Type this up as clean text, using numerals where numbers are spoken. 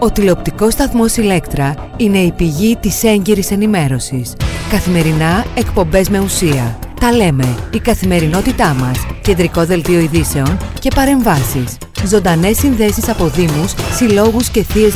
Ο τηλεοπτικός σταθμός Ηλέκτρα είναι η πηγή της έγκυρης ενημέρωσης. Καθημερινά εκπομπές με ουσία. Τα λέμε, η καθημερινότητά μας, κεντρικό δελτίο ειδήσεων και παρεμβάσεις. Ζωντανές συνδέσεις από δήμους, συλλόγους και θείες